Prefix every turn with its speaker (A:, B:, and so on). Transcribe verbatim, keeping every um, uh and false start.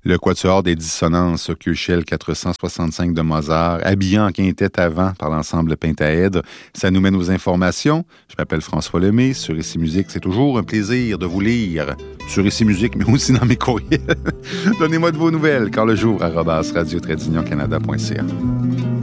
A: Le quatuor des dissonances Q H L quatre cent soixante-cinq de Mozart, habillé en quintette avant par l'ensemble Pentaèdre. Ça nous mène aux informations. Je m'appelle François Lemay. Sur Ici Musique, c'est toujours un plaisir de vous lire. Sur Ici Musique, mais aussi dans mes courriels. Donnez-moi de vos nouvelles. Carlejour arobase radio tiret union canada point c a.